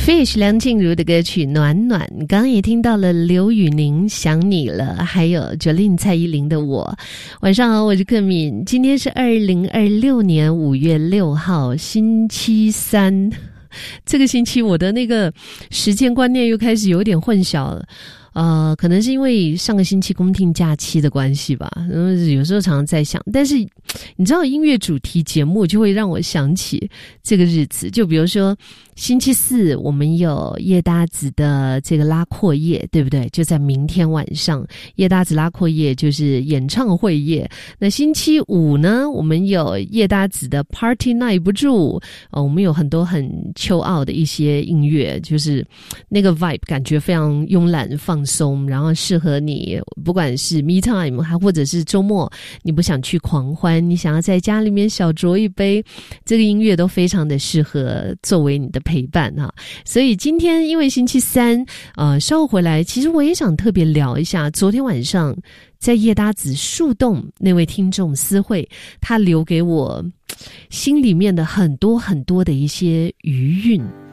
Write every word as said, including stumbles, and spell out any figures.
Fish 梁静茹的歌曲《暖暖》，刚刚也听到了刘宇宁《想你了》，还有 Jolin 蔡依林的《我》。晚上好，我是克敏，今天是二零二六年五月六号，星期三。这个星期我的那个时间观念又开始有点混淆了。呃，可能是因为上个星期公定假期的关系吧，嗯，有时候常常在想，但是你知道音乐主题节目就会让我想起这个日子，就比如说星期四我们有叶搭子的这个拉阔夜，对不对？就在明天晚上，叶搭子拉阔夜就是演唱会夜。那星期五呢，我们有叶搭子的 Party 耐不住，呃，我们有很多很秋奥的一些音乐，就是那个 vibe 感觉非常慵懒放松，然后适合你，不管是 me time 还或者是周末你不想去狂欢，你想要在家里面小酌一杯，这个音乐都非常的适合作为你的陪伴哈。所以今天因为星期三，呃，稍后回来，其实我也想特别聊一下昨天晚上在叶搭子树洞那位听众私会，他留给我心里面的很多很多的一些余韵。